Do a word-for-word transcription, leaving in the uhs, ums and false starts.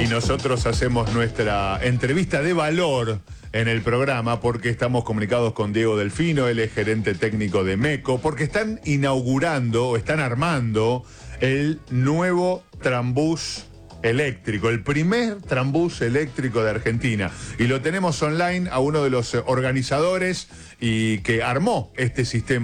nosotros hacemos nuestra entrevista de valor en el programa porque estamos comunicados con Diego Delfino, él es gerente técnico de MECO, porque están inaugurando o están armando el nuevo trambús eléctrico, el primer trambús eléctrico de Argentina. Y lo tenemos online a uno de los organizadores y que armó este sistema